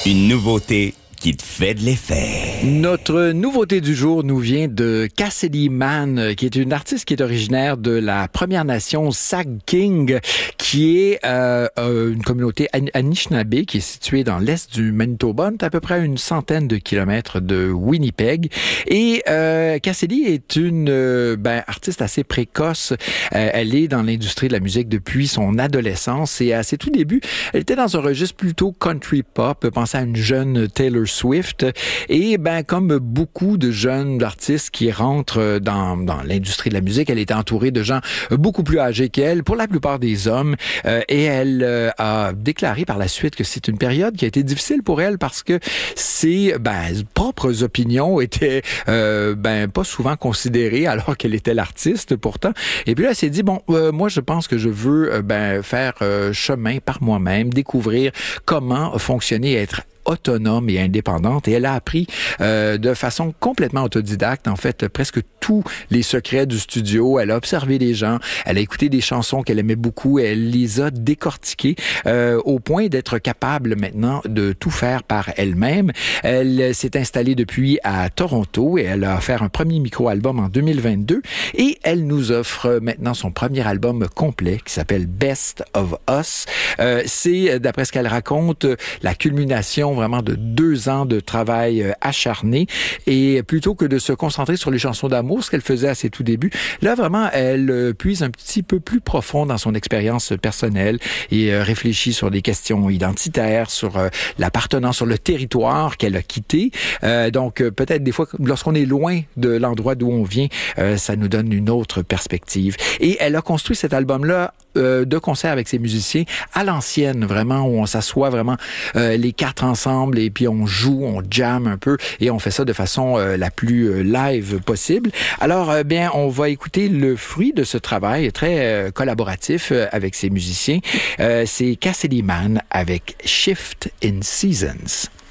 Une nouveauté qui te fait de l'effet. Notre nouveauté du jour nous vient de Cassidy Mann, qui est une artiste qui est originaire de la Première Nation Sagking, qui est une communauté Anishinaabe qui est située dans l'est du Manitoba, à peu près une centaine de kilomètres de Winnipeg. Et Cassidy est une artiste assez précoce. Elle est dans l'industrie de la musique depuis son adolescence et à ses tout débuts, elle était dans un registre plutôt country pop. Pensez à une jeune Taylor Swift. Et comme beaucoup de jeunes artistes qui rentrent dans l'industrie de la musique, elle était entourée de gens beaucoup plus âgés qu'elle, pour la plupart des hommes. Et elle a déclaré par la suite que c'est une période qui a été difficile pour elle parce que ses propres opinions étaient pas souvent considérées alors qu'elle était l'artiste pourtant. Et puis là, elle s'est dit, moi je pense que je veux faire chemin par moi-même, découvrir comment fonctionner et être autonome et indépendante, et elle a appris de façon complètement autodidacte, en fait, presque tous les secrets du studio. Elle a observé les gens, elle a écouté des chansons qu'elle aimait beaucoup, et elle les a décortiquées au point d'être capable maintenant de tout faire par elle-même. Elle s'est installée depuis à Toronto et elle a fait un premier micro-album en 2022 et elle nous offre maintenant son premier album complet qui s'appelle Best of Us. C'est, d'après ce qu'elle raconte, la culmination vraiment de 2 ans de travail acharné, et plutôt que de se concentrer sur les chansons d'amour, ce qu'elle faisait à ses tout débuts, là vraiment elle puise un petit peu plus profond dans son expérience personnelle et réfléchit sur des questions identitaires, sur l'appartenance, sur le territoire qu'elle a quitté. Donc peut-être des fois, lorsqu'on est loin de l'endroit d'où on vient, ça nous donne une autre perspective. Et elle a construit cet album-là de concert avec ses musiciens à l'ancienne, vraiment, où on s'assoit vraiment les 4 ensemble et puis on joue, on jam un peu et on fait ça de façon la plus live possible. Alors, on va écouter le fruit de ce travail très collaboratif avec ses musiciens. C'est Cassidy Mann avec Shift in Seasons.